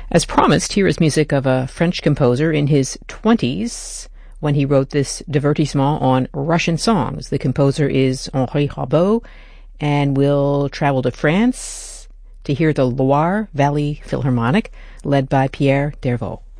As promised, here is music of a French composer in his 20s when he wrote this divertissement on Russian songs. The composer is Henri Rabault, and we'll travel to France to hear the Loire Valley Philharmonic, led by Pierre Dervaux.